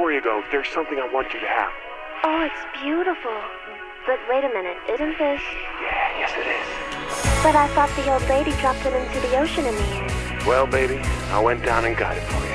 before you go, there's something I want you to have. Oh, it's beautiful. But wait a minute, isn't this... Yeah, yes it is. But I thought the old lady dropped it into the ocean in the end. Well, baby, I went down and got it for you.